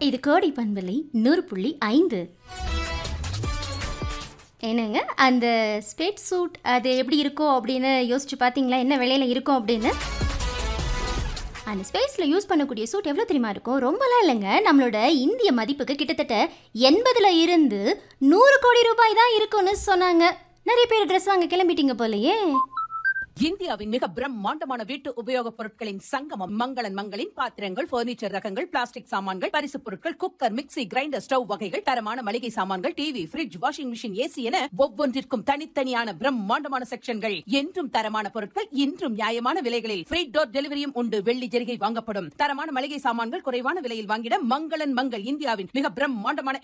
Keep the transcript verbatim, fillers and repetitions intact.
இது கோடை பண்பலை நூறு புள்ளி ஐந்து. என்னங்க அந்த ஸ்பெட் சூட் அது எப்படி இருக்கும் அப்படின்னு யோசிச்சு பார்த்தீங்களா? என்ன விலையில இருக்கும் அப்படின்னு. அந்த ஸ்பேஸில் யூஸ் பண்ணக்கூடிய சூட் எவ்வளோ தெரியுமா இருக்கும்? ரொம்பலாம் இல்லைங்க. நம்மளோட இந்திய மதிப்புக்கு கிட்டத்தட்ட எண்பதுல இருந்து நூறு கோடி ரூபாய் தான் இருக்கும்னு சொன்னாங்க. நிறைய பேர் ட்ரெஸ் வாங்க கிளம்பிட்டீங்க போலயே. இந்தியாவின் மிக பிரம்மாண்டமான வீட்டு உபயோகப் பொருட்களின் சங்கமம் மங்களன் மங்களின் பாத்திரங்கள், பர்னிச்சர் ரகங்கள், பிளாஸ்டிக் சாமான்கள், பரிசு பொருட்கள், குக்கர், மிக்ஸி, கிரைண்டர், ஸ்டவ் வகைகள், தரமான மளிகை சாமான்கள், TV, fridge, washing machine, AC என ஒவ்வொன்றிற்கும் தனித்தனியான பிரம்மாண்டமான செக்ஷன்கள். என்றும் தரமான பொருட்கள், இன்றும் நியாயமான விலைகளில் ஃப்ரீ டோர் டெலிவரியும் உண்டு. வெள்ளி ஜெரிகை வாங்கப்படும். தரமான மளிகை சாமான்கள் குறைவான விலையில் வாங்கிட மங்களன் மங்கள் இந்தியாவின் மிக பிரம்மாண்டமான